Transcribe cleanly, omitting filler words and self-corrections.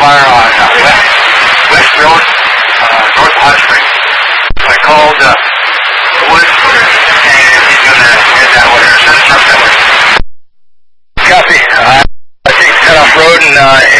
fire on West Road, north of Hot Springs. So I called Woods, and he's going to head that way, or send a truck that way. Copy. I think cut off road and